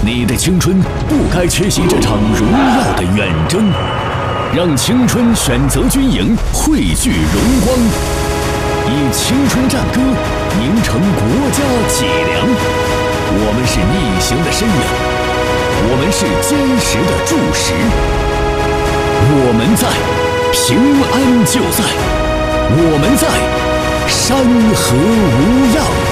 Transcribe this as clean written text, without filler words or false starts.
你的青春不该缺席这场荣耀的远征，让青春选择军营，汇聚荣光，以青春战歌凝成国家脊梁。我们是逆行的身影，我们是坚实的柱石，我们在，平安就在，我们在，山河无恙。